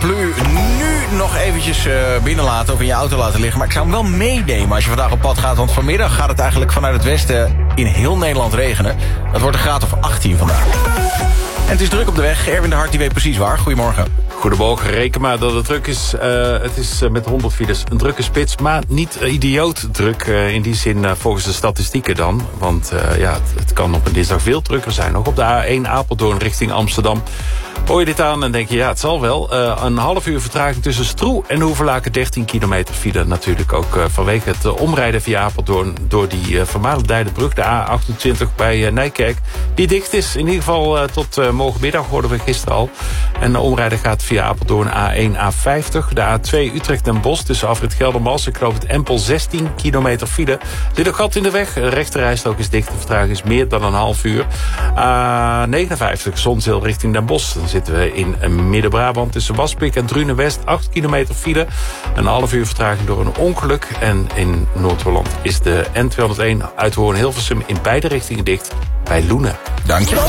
paraplu nu nog eventjes binnenlaten of in je auto laten liggen. Maar ik zou hem wel meenemen als je vandaag op pad gaat. Want vanmiddag gaat het eigenlijk vanuit het westen in heel Nederland regenen. Dat wordt een graad of 18 vandaag. En het is druk op de weg. Erwin de Hart die weet precies waar. Goedemorgen. Goedemorgen, reken maar dat het druk is. Het is met 100 files een drukke spits, maar niet idioot druk. In die zin volgens de statistieken dan. Want het kan op een dinsdag veel drukker zijn. Nog op de A1 Apeldoorn richting Amsterdam. Hoor je dit aan en denk je, ja, het zal wel. Een half uur vertraging tussen Stroe en Hoevelaken, 13 kilometer file. Natuurlijk ook vanwege het omrijden via Apeldoorn door die vermalendijde brug, de A28 bij Nijkerk. Die dicht is, in ieder geval tot morgenmiddag, hoorden we gisteren al. En de omrijden gaat via Apeldoorn A1, A50. De A2 Utrecht en Bosch tussen Afrit Geldermalsen. Ik geloof het Empel 16 kilometer file. Zit een gat in de weg. De rechterrijstrook is dicht. De vertraging is meer dan een half uur. A59 Zonzeel richting Den Bosch. Dan zitten we in Midden-Brabant tussen Waspik en Drunen-West. 8 kilometer file. Een half uur vertraging door een ongeluk. En in Noord-Holland is de N201 uit Hoorn-Hilversum in beide richtingen dicht bij Loenen. Dankjewel.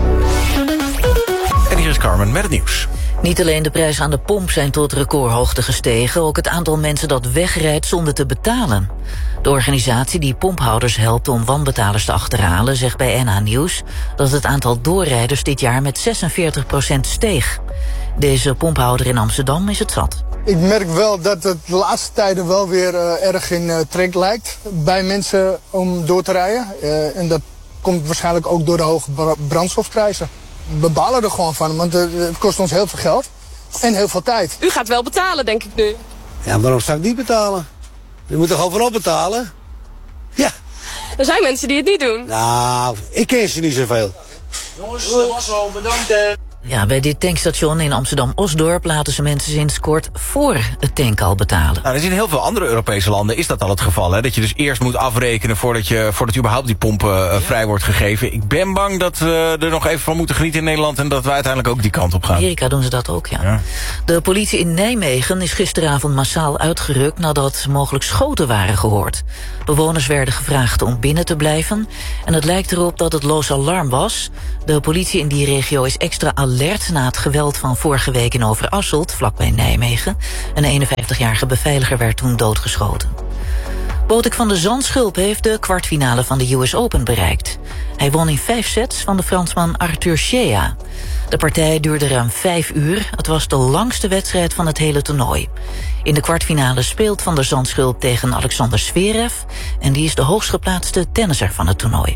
En hier is Carmen met het nieuws. Niet alleen de prijzen aan de pomp zijn tot recordhoogte gestegen, ook het aantal mensen dat wegrijdt zonder te betalen. De organisatie die pomphouders helpt om wanbetalers te achterhalen zegt bij NH Nieuws dat het aantal doorrijders dit jaar met 46% steeg. Deze pomphouder in Amsterdam is het zat. Ik merk wel dat het de laatste tijden wel weer erg in trek lijkt bij mensen om door te rijden. En dat komt waarschijnlijk ook door de hoge brandstofprijzen. We balen er gewoon van, want het kost ons heel veel geld en heel veel tijd. U gaat wel betalen, denk ik nu. Ja, waarom zou ik niet betalen? Je moet er gewoon voorop betalen. Ja. Er zijn mensen die het niet doen. Nou, ik ken ze niet zoveel. Jongens, dat was al, bedankt. Ja, bij dit tankstation in Amsterdam-Osdorp laten ze mensen sinds kort voor het tank al betalen. Nou, in heel veel andere Europese landen is dat al het geval. Hè? Dat je dus eerst moet afrekenen voordat überhaupt die pomp vrij wordt gegeven. Ik ben bang dat we er nog even van moeten genieten in Nederland en dat we uiteindelijk ook die kant op gaan. In Amerika doen ze dat ook, ja. De politie in Nijmegen is gisteravond massaal uitgerukt nadat mogelijk schoten waren gehoord. Bewoners werden gevraagd om binnen te blijven en het lijkt erop dat het loos alarm was. De politie in die regio is extra alert na het geweld van vorige week in Overasselt, vlakbij Nijmegen. Een 51-jarige beveiliger werd toen doodgeschoten. Botik van de Zandschulp heeft de kwartfinale van de US Open bereikt. Hij won in 5 sets van de Fransman Arthur Shea. De partij duurde ruim 5 uur. Het was de langste wedstrijd van het hele toernooi. In de kwartfinale speelt Van der Zandschulp tegen Alexander Zverev en die is de hoogstgeplaatste tennisser van het toernooi.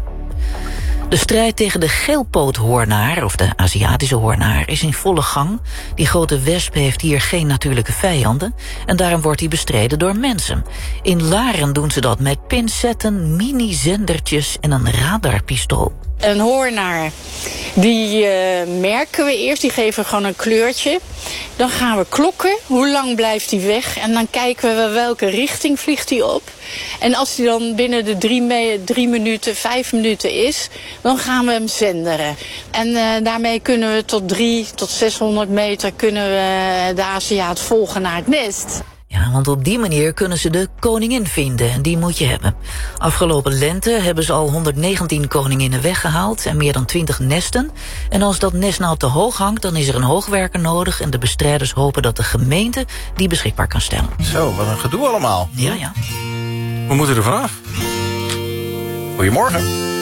De strijd tegen de geelpoothoornaar, of de Aziatische hoornaar, is in volle gang. Die grote wesp heeft hier geen natuurlijke vijanden en daarom wordt hij bestreden door mensen. In Laren doen ze dat met pincetten, mini-zendertjes en een radarpistool. Een hoornaar, die merken we eerst, die geven gewoon een kleurtje. Dan gaan we klokken, hoe lang blijft hij weg? En dan kijken we welke richting vliegt hij op. En als hij dan binnen de 3 minuten, 5 minuten is, dan gaan we hem zenderen. En daarmee kunnen we tot 300 tot 600 meter kunnen we de Aziat volgen naar het nest. Ja, want op die manier kunnen ze de koningin vinden en die moet je hebben. Afgelopen lente hebben ze al 119 koninginnen weggehaald en meer dan 20 nesten. En als dat nest nou te hoog hangt, dan is er een hoogwerker nodig en de bestrijders hopen dat de gemeente die beschikbaar kan stellen. Zo, wat een gedoe allemaal. Ja. We moeten er vanaf. Goedemorgen.